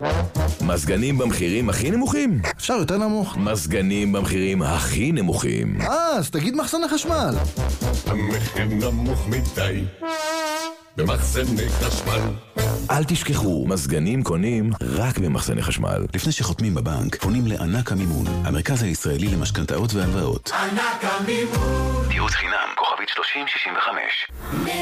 מזגנים במחירים הכי נמוכים? אפשר יותר נמוך. מזגנים במחירים הכי נמוכים. אז תגיד מחסני חשמל. המחיר נמוך מדי במחסני חשמל. אל תשכחו, מזגנים קונים רק במחסני חשמל. לפני שחותמים בבנק, פונים לענק המימון, המרכז הישראלי למשכנתאות והלוואות. ענק המימון. ייעוץ חינם, כוכבית 3065.